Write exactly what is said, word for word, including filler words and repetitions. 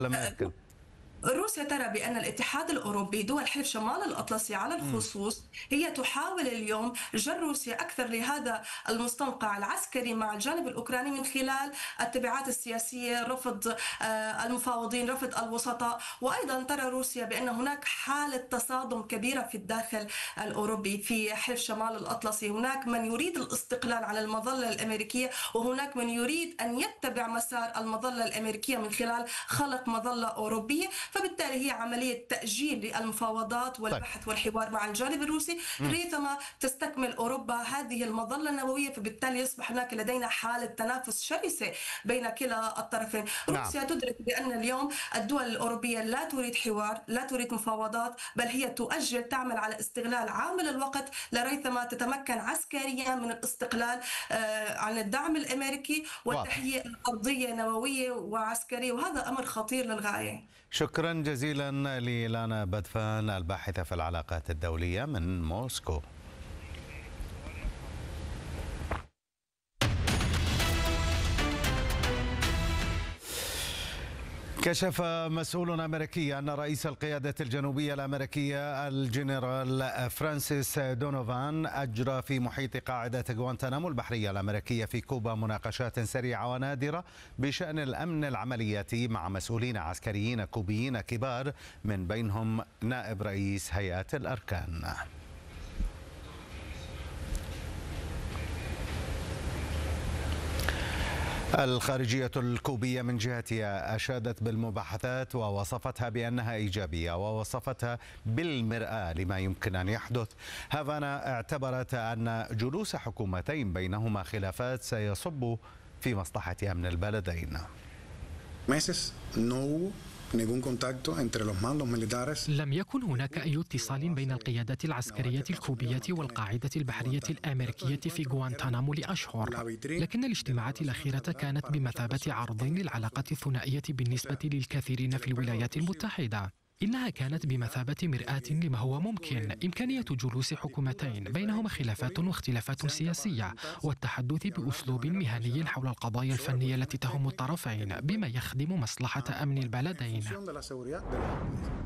ميركل. روسيا ترى بأن الاتحاد الأوروبي دول حلف شمال الأطلسي على الخصوص هي تحاول اليوم جر روسيا أكثر لهذا المستنقع العسكري مع الجانب الأوكراني من خلال التبعات السياسية، رفض المفاوضين، رفض الوسطاء. وأيضا ترى روسيا بأن هناك حالة تصادم كبيرة في الداخل الأوروبي في حلف شمال الأطلسي. هناك من يريد الاستقلال على المظلة الأمريكية، وهناك من يريد أن يتبع مسار المظلة الأمريكية من خلال خلق مظلة أوروبية. فبالتالي هي عملية تأجيل للمفاوضات والبحث طيب. والحوار مع الجانب الروسي ريثما تستكمل أوروبا هذه المظلة النووية، فبالتالي يصبح هناك لدينا حالة تنافس شرسة بين كلا الطرفين. نعم. روسيا تدرك بأن اليوم الدول الأوروبية لا تريد حوار، لا تريد مفاوضات، بل هي تؤجل، تعمل على استغلال عامل الوقت لريثما تتمكن عسكريا من الاستقلال عن الدعم الأمريكي وتهيئ أرضية نووية وعسكرية، وهذا أمر خطير للغاية. شكرا جزيلا للانا بدفان الباحثة في العلاقات الدولية من موسكو. كشف مسؤول أمريكي أن رئيس القيادة الجنوبية الأمريكية الجنرال فرانسيس دونوفان أجرى في محيط قاعدة غوانتنامو البحرية الأمريكية في كوبا مناقشات سريعة ونادرة بشأن الأمن العملياتي مع مسؤولين عسكريين كوبيين كبار، من بينهم نائب رئيس هيئة الأركان. الخارجية الكوبية من جهتها أشادت بالمباحثات ووصفتها بأنها إيجابية، ووصفتها بالمرآة لما يمكن أن يحدث. هافانا اعتبرت أن جلوس حكومتين بينهما خلافات سيصب في مصلحة أمن البلدين. لم يكن هناك أي اتصال بين القيادات العسكرية الكوبية والقاعدة البحرية الأمريكية في غوانتنامو لأشهر، لكن الاجتماعات الأخيرة كانت بمثابة عرض للعلاقات الثنائية بالنسبة للكثيرين في الولايات المتحدة. إنها كانت بمثابة مرآة لما هو ممكن، إمكانية جلوس حكومتين بينهما خلافات واختلافات سياسية، والتحدث بأسلوب مهني حول القضايا الفنية التي تهم الطرفين بما يخدم مصلحة أمن البلدين.